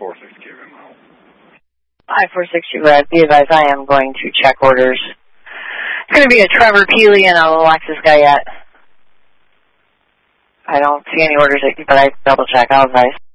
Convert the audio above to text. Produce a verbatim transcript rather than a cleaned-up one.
four six Q M O. Hi, four six Q Red. Be advised, I am going to check orders. It's going to be a Trevor Peely and a Alexis Guyette. I don't see any orders, but I double check. I'll advise.